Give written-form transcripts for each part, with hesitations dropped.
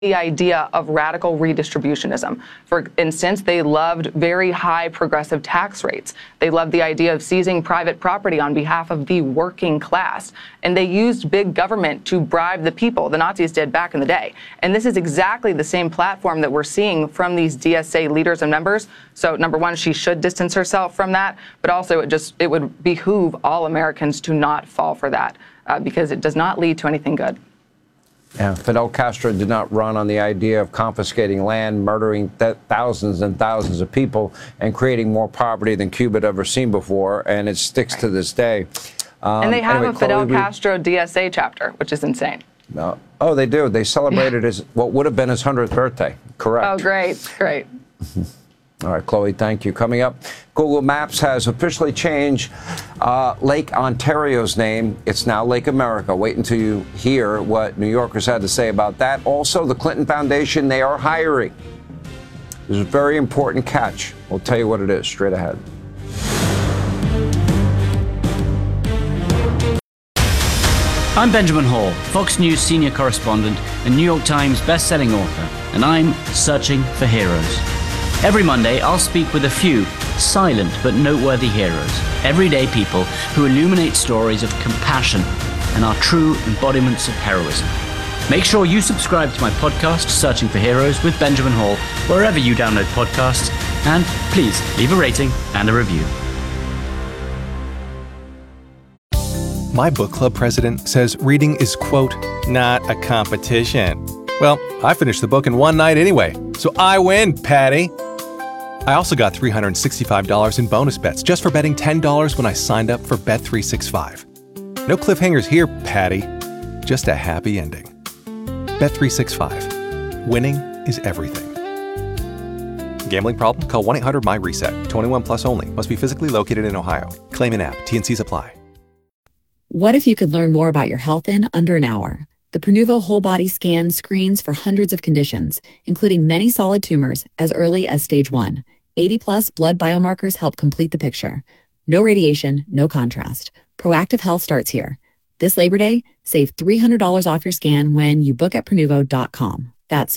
the idea of radical redistributionism. For instance, they loved very high progressive tax rates. They loved the idea of seizing private property on behalf of the working class. And they used big government to bribe the people. The Nazis did back in the day. And this is exactly the same platform that we're seeing from these DSA leaders and members. So number one, she should distance herself from that. But also it would behoove all Americans to not fall for that because it does not lead to anything good. Yeah, Fidel Castro did not run on the idea of confiscating land, murdering thousands and thousands of people, and creating more poverty than Cuba had ever seen before, and it sticks to this day. And they have a Fidel Castro DSA chapter, which is insane. Oh, they do. They celebrated his what would have been his 100th birthday. Correct. Oh, great, great. All right, Chloe, thank you. Coming up, Google Maps has officially changed Lake Ontario's name. It's now Lake America. Wait until you hear what New Yorkers had to say about that. Also, the Clinton Foundation, they are hiring. There's a very important catch. We'll tell you what it is straight ahead. I'm Benjamin Hall, Fox News senior correspondent and New York Times best-selling author, and I'm searching for heroes. Every Monday, I'll speak with a few silent but noteworthy heroes, everyday people who illuminate stories of compassion and are true embodiments of heroism. Make sure you subscribe to my podcast, Searching for Heroes with Benjamin Hall, wherever you download podcasts, and please leave a rating and a review. My book club president says reading is, quote, not a competition. Well, I finished the book in one night anyway, so I win, Patty. I also got $365 in bonus bets just for betting $10 when I signed up for Bet365. No cliffhangers here, Patty. Just a happy ending. Bet365. Winning is everything. Gambling problem? Call 1-800-MY-RESET. 21 plus only. Must be physically located in Ohio. Claim in app. T&Cs apply. What if you could learn more about your health in under an hour? The Prenuvo Whole Body Scan screens for hundreds of conditions, including many solid tumors as early as stage 1. 80-plus blood biomarkers help complete the picture. No radiation, no contrast. Proactive health starts here. This Labor Day, save $300 off your scan when you book at Prenuvo.com. That's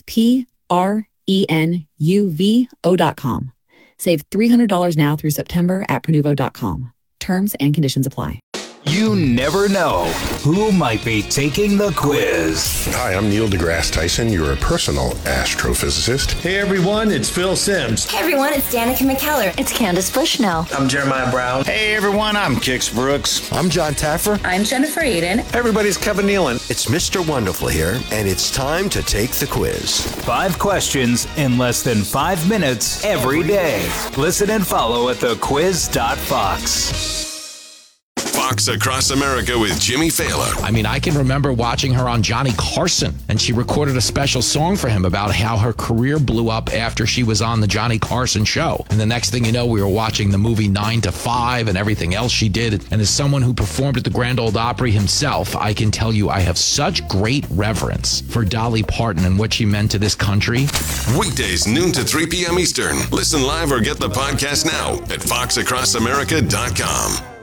Prenuvo.com. Save $300 now through September at Prenuvo.com. Terms and conditions apply. You never know who might be taking the quiz. Hi, I'm Neil deGrasse Tyson, your personal astrophysicist. Hey everyone, it's Phil Simms. Hey everyone, it's Danica McKellar. It's Candace Bushnell. I'm Jeremiah Brown. Hey everyone, I'm Kix Brooks. I'm John Taffer. I'm Jennifer Aiden. Everybody's Kevin Nealon. It's Mr. Wonderful here, and it's time to take the quiz. 5 questions in less than 5 minutes every day. Listen and follow at thequiz.fox. Fox Across America with Jimmy Fallon. I mean, I can remember watching her on Johnny Carson, and she recorded a special song for him about how her career blew up after she was on the Johnny Carson show. And the next thing you know, we were watching the movie 9 to 5 and everything else she did. And as someone who performed at the Grand Ole Opry himself, I can tell you I have such great reverence for Dolly Parton and what she meant to this country. Weekdays, noon to 3 p.m. Eastern. Listen live or get the podcast now at foxacrossamerica.com.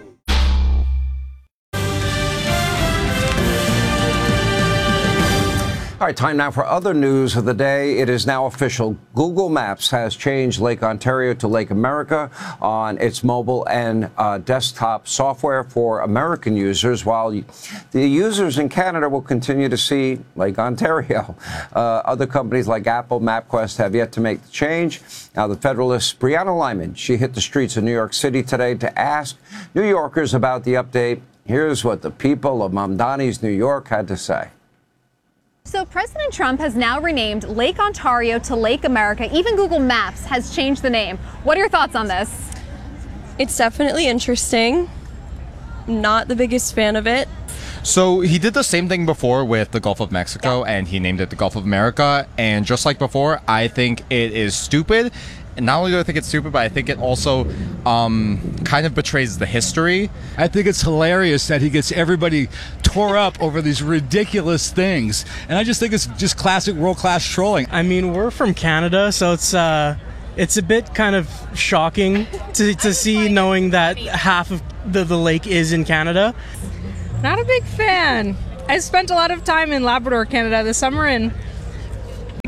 All right, time now for other news of the day. It is now official. Google Maps has changed Lake Ontario to Lake America on its mobile and desktop software for American users, while the users in Canada will continue to see Lake Ontario. Other companies like Apple, MapQuest have yet to make the change. Now, the Federalist Brianna Lyman, she hit the streets of New York City today to ask New Yorkers about the update. Here's what the people of Mamdani's, New York, had to say. So President Trump has now renamed Lake Ontario to Lake America. Even Google Maps has changed the name. What are your thoughts on this? It's definitely interesting. Not the biggest fan of it. So he did the same thing before with the Gulf of Mexico, and he named it the Gulf of America. And just like before, I think it is stupid. And not only do I think it's stupid, but I think it also kind of betrays the history. I think it's hilarious that he gets everybody tore up over these ridiculous things. And I just think it's just classic world-class trolling. I mean, we're from Canada, so it's a bit kind of shocking to see, knowing that half of the lake is in Canada. Not a big fan. I spent a lot of time in Labrador, Canada this summer, and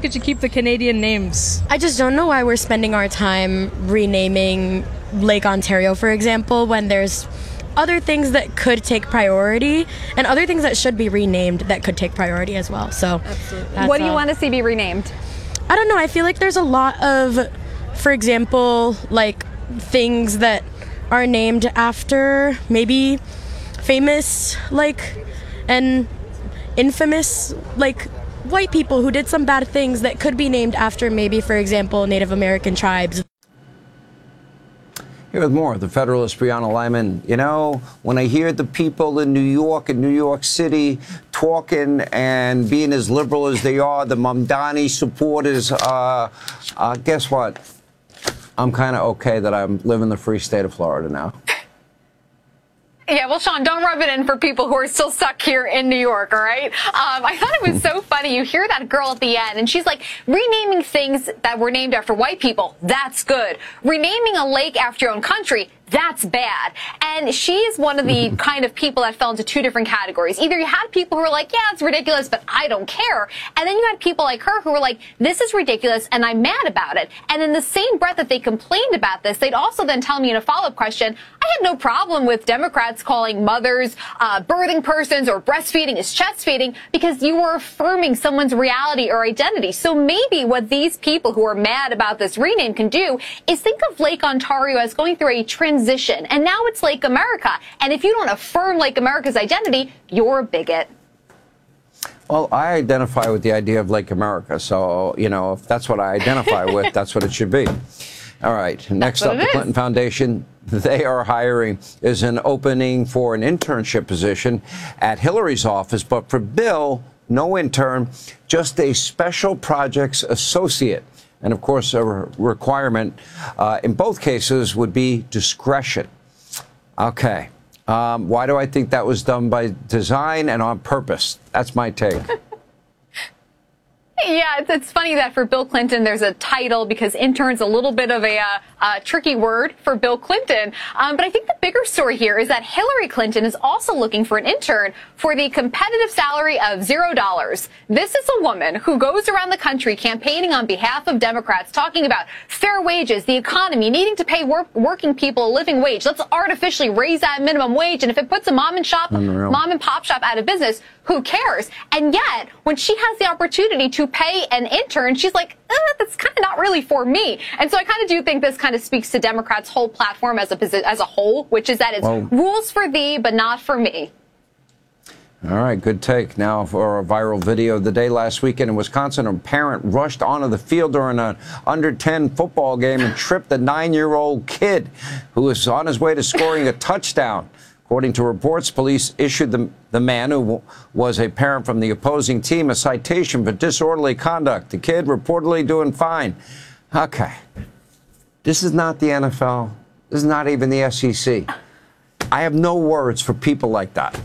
think it should keep the Canadian names. I just don't know why we're spending our time renaming Lake Ontario, for example, when there's other things that could take priority and other things that should be renamed that could take priority as well. So, what do you want to see be renamed? I don't know. I feel like there's a lot of, for example, like things that are named after maybe famous, like, and infamous, like, white people who did some bad things that could be named after maybe, for example, Native American tribes. Here with more, the Federalist Brianna Lyman. You know, when I hear the people in New York and New York City talking and being as liberal as they are, the Mamdani supporters, guess what? I'm kind of okay that I live in the free state of Florida now. Yeah, well, Sean, don't rub it in for people who are still stuck here in New York, all right? I thought it was so funny. You hear that girl at the end, and she's like, renaming things that were named after white people, that's good. Renaming a lake after your own country, that's bad. And she is one of the kind of people that fell into two different categories. Either you had people who were like, yeah, it's ridiculous, but I don't care. And then you had people like her who were like, this is ridiculous, and I'm mad about it. And in the same breath that they complained about this, they'd also then tell me in a follow-up question, I had no problem with Democrats calling mothers birthing persons or breastfeeding is chest feeding because you were affirming someone's reality or identity. So maybe what these people who are mad about this rename can do is think of Lake Ontario as going through a transition. And now it's Lake America. And if you don't affirm Lake America's identity, you're a bigot. Well, I identify with the idea of Lake America. So, you know, if that's what I identify with, that's what it should be. All right. Next up, the Clinton Foundation. They are hiring is an opening for an internship position at Hillary's office. But for Bill, no intern, just a special projects associate. And, of course, a requirement in both cases would be discretion. Okay. Why do I think that was done by design and on purpose? That's my take. Yeah, it's funny that for Bill Clinton, there's a title because intern's a little bit of a tricky word for Bill Clinton. But I think the bigger story here is that Hillary Clinton is also looking for an intern for the competitive salary of $0. This is a woman who goes around the country campaigning on behalf of Democrats, talking about fair wages, the economy, needing to pay working people a living wage. Let's artificially raise that minimum wage. And if it puts a mom and pop shop out of business, who cares? And yet, when she has the opportunity to pay an intern, she's like, that's kind of not really for me. And so I kind of do think this kind of speaks to Democrats' whole platform as a whole, which is that it's rules for thee, but not for me. All right, good take. Now for a viral video of the day last weekend in Wisconsin, a parent rushed onto the field during an under-10 football game and tripped a 9-year-old kid who was on his way to scoring a touchdown. According to reports, police issued the man, who was a parent from the opposing team, a citation for disorderly conduct. The kid reportedly doing fine. Okay. This is not the NFL. This is not even the SEC. I have no words for people like that.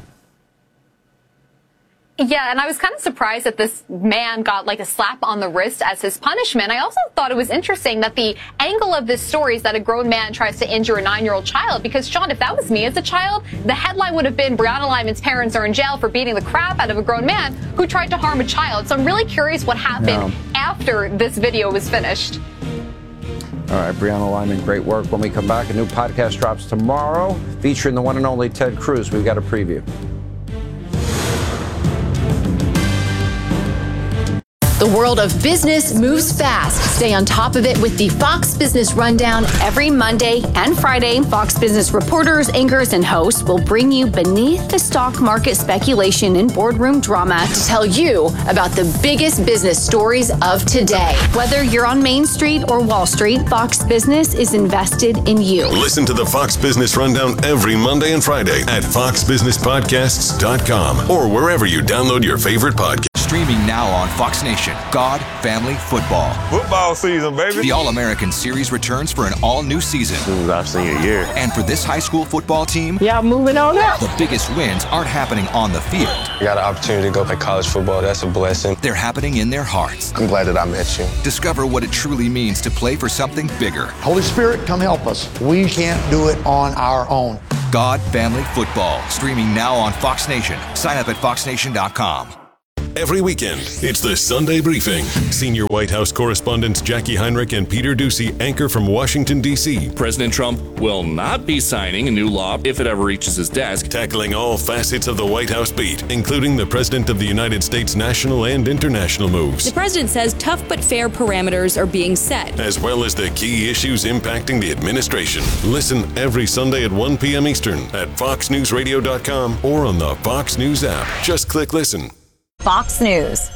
Yeah, and I was kind of surprised that this man got like a slap on the wrist as his punishment. I also thought it was interesting that the angle of this story is that a grown man tries to injure a 9-year-old child. Because, Sean, if that was me as a child, the headline would have been Brianna Lyman's parents are in jail for beating the crap out of a grown man who tried to harm a child. So I'm really curious what happened after this video was finished. All right, Brianna Lyman, great work. When we come back, a new podcast drops tomorrow featuring the one and only Ted Cruz. We've got a preview. The world of business moves fast. Stay on top of it with the Fox Business Rundown every Monday and Friday. Fox Business reporters, anchors, and hosts will bring you beneath the stock market speculation and boardroom drama to tell you about the biggest business stories of today. Whether you're on Main Street or Wall Street, Fox Business is invested in you. Listen to the Fox Business Rundown every Monday and Friday at foxbusinesspodcasts.com or wherever you download your favorite podcast. Streaming now on Fox Nation, God, Family, Football. Football season, baby. The All-American Series returns for an all-new season. This is our senior year. And for this high school football team, moving on up. The biggest wins aren't happening on the field. I got an opportunity to go play college football. That's a blessing. They're happening in their hearts. I'm glad that I met you. Discover what it truly means to play for something bigger. Holy Spirit, come help us. We can't do it on our own. God, Family, Football. Streaming now on Fox Nation. Sign up at foxnation.com. every weekend. It's the Sunday Briefing. Senior White House correspondents Jackie Heinrich and Peter Doocy anchor from Washington, D.C. President Trump will not be signing a new law if it ever reaches his desk. Tackling all facets of the White House beat, including the President of the United States national and international moves. The president says tough but fair parameters are being set, as well as the key issues impacting the administration. Listen every Sunday at 1 p.m. Eastern at foxnewsradio.com or on the Fox News app. Just click listen. Fox News.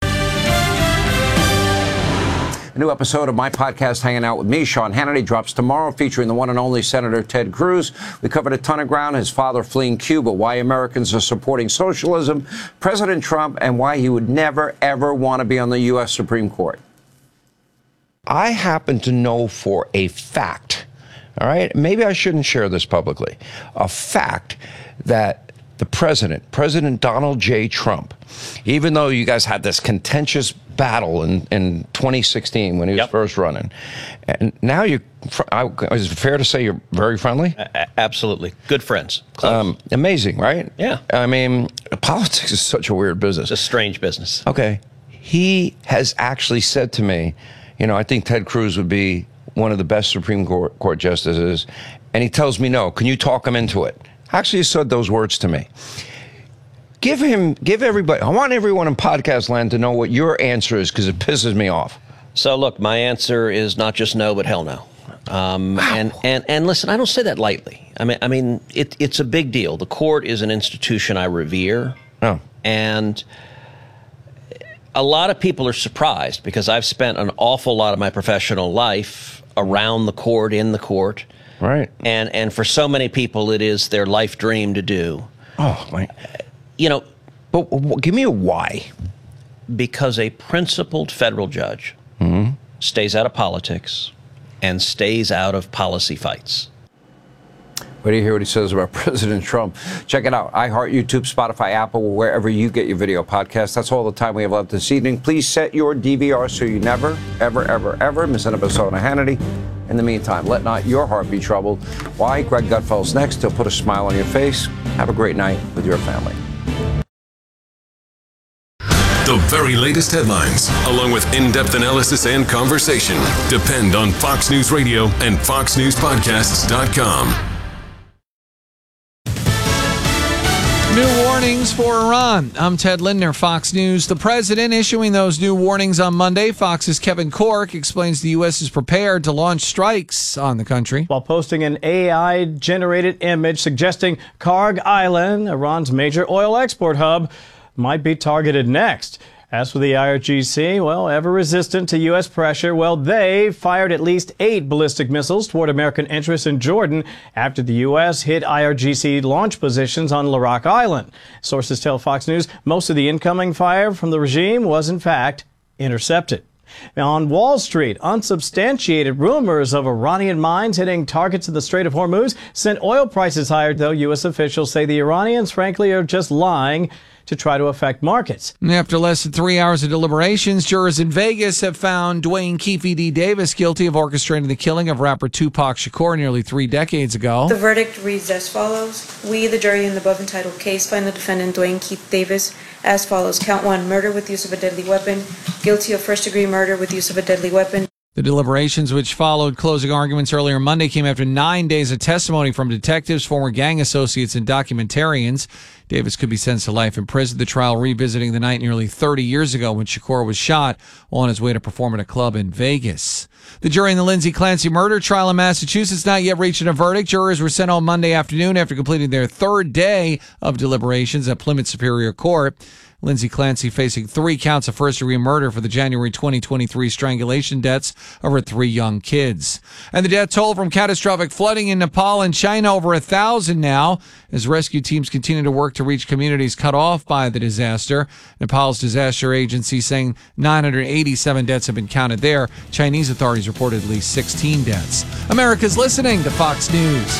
A new episode of my podcast, Hanging Out with Me, Sean Hannity, drops tomorrow, featuring the one and only Senator Ted Cruz. We covered a ton of ground: his father fleeing Cuba, why Americans are supporting socialism, President Trump, and why he would never, ever want to be on the U.S. Supreme Court. I happen to know for a fact, all right, maybe I shouldn't share this publicly, a fact that the President Donald J. Trump, even though you guys had this contentious battle in 2016 when he was first running, and now is it fair to say you're very friendly? Absolutely. Good friends. Amazing, right? Yeah. I mean, politics is such a weird business. It's a strange business. Okay. He has actually said to me, I think Ted Cruz would be one of the best Supreme Court justices, and he tells me no. Can you talk him into it? Actually, he said those words to me. Give everybody, I want everyone in podcast land to know what your answer is, because it pisses me off. So look, my answer is not just no, but hell no. Wow. And listen, I don't say that lightly. I mean, it's a big deal. The court is an institution I revere. Oh. And a lot of people are surprised because I've spent an awful lot of my professional life around the court, in the court. Right. And for so many people, it is their life dream to do. Oh, my. But give me a why. Because a principled federal judge stays out of politics and stays out of policy fights. Wait till you hear what he says about President Trump. Check it out. iHeart, YouTube, Spotify, Apple, wherever you get your video podcast. That's all the time we have left this evening. Please set your DVR so you never, ever, ever, ever miss an episode of Hannity. In the meantime, let not your heart be troubled. Why? Greg Gutfeld's next. He'll put a smile on your face. Have a great night with your family. The very latest headlines, along with in-depth analysis and conversation, depend on Fox News Radio and FoxNewsPodcasts.com. New warnings for Iran. I'm Ted Lindner, Fox News. The president issuing those new warnings on Monday. Fox's Kevin Corke explains the U.S. is prepared to launch strikes on the country, while posting an AI-generated image suggesting Karg Island, Iran's major oil export hub, might be targeted next. As for the IRGC, well, ever resistant to U.S. pressure, well, they fired at least 8 ballistic missiles toward American interests in Jordan after the U.S. hit IRGC launch positions on Larak Island. Sources tell Fox News most of the incoming fire from the regime was, in fact, intercepted. Now, on Wall Street, unsubstantiated rumors of Iranian mines hitting targets in the Strait of Hormuz sent oil prices higher, though U.S. officials say the Iranians, frankly, are just lying to try to affect markets. After less than 3 hours of deliberations, jurors in Vegas have found Dwayne Keefe D. Davis guilty of orchestrating the killing of rapper Tupac Shakur nearly 3 decades ago. The verdict reads as follows. We, the jury in the above entitled case, find the defendant Dwayne Keefe Davis as follows. Count 1, murder with use of a deadly weapon. Guilty of first-degree murder with use of a deadly weapon. The deliberations, which followed closing arguments earlier Monday, came after 9 days of testimony from detectives, former gang associates, and documentarians. Davis could be sentenced to life in prison. The trial revisiting the night nearly 30 years ago when Shakur was shot while on his way to perform at a club in Vegas. The jury in the Lindsay Clancy murder trial in Massachusetts not yet reaching a verdict. Jurors were sent home Monday afternoon after completing their 3rd day of deliberations at Plymouth Superior Court. Lindsay Clancy facing 3 counts of first-degree murder for the January 2023 strangulation deaths of her 3 young kids. And the death toll from catastrophic flooding in Nepal and China over 1,000 now, as rescue teams continue to work to reach communities cut off by the disaster. Nepal's disaster agency saying 987 deaths have been counted there. Chinese authorities reported at least 16 deaths. America's listening to Fox News.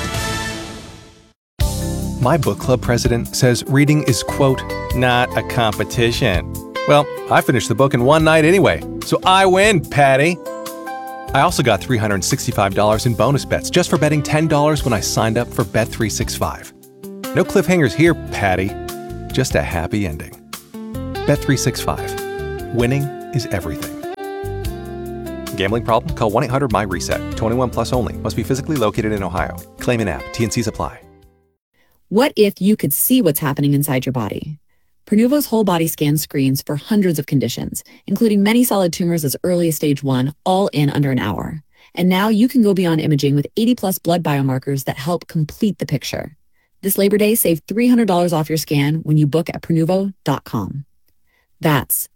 My book club president says reading is, quote, not a competition. Well, I finished the book in one night anyway, so I win, Patty. I also got $365 in bonus bets just for betting $10 when I signed up for Bet365. No cliffhangers here, Patty. Just a happy ending. Bet365. Winning is everything. Gambling problem? Call 1-800-MY-RESET. 21 plus only. Must be physically located in Ohio. Claim in app. T&Cs apply. What if you could see what's happening inside your body? Prenuvo's whole body scan screens for hundreds of conditions, including many solid tumors as early as stage 1, all in under an hour. And now you can go beyond imaging with 80-plus blood biomarkers that help complete the picture. This Labor Day, save $300 off your scan when you book at Prenuvo.com. That's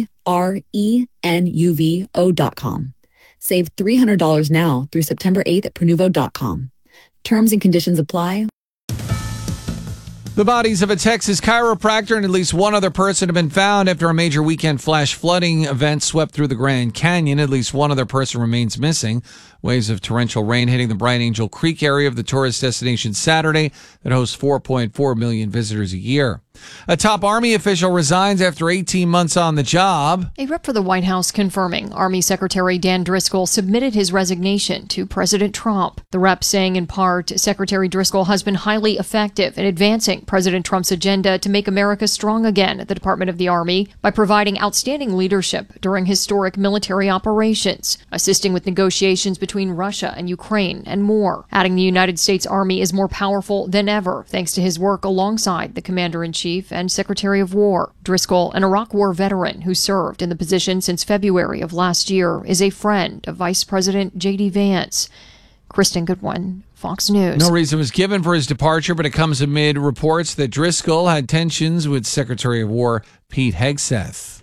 Prenuvo.com. Save $300 now through September 8th at Prenuvo.com. Terms and conditions apply. The bodies of a Texas chiropractor and at least one other person have been found after a major weekend flash flooding event swept through the Grand Canyon. At least one other person remains missing. Waves of torrential rain hitting the Bright Angel Creek area of the tourist destination Saturday that hosts 4.4 million visitors a year. A top Army official resigns after 18 months on the job. A rep for the White House confirming Army Secretary Dan Driscoll submitted his resignation to President Trump. The rep saying in part, Secretary Driscoll has been highly effective in advancing President Trump's agenda to make America strong again at the Department of the Army by providing outstanding leadership during historic military operations, assisting with negotiations between Russia and Ukraine, and more. Adding the United States Army is more powerful than ever thanks to his work alongside the Commander-in-Chief and Secretary of War. Driscoll, an Iraq War veteran who served in the position since February of last year, is a friend of Vice President J.D. Vance. Kristen Goodwin, Fox News. No reason was given for his departure, but it comes amid reports that Driscoll had tensions with Secretary of War Pete Hegseth.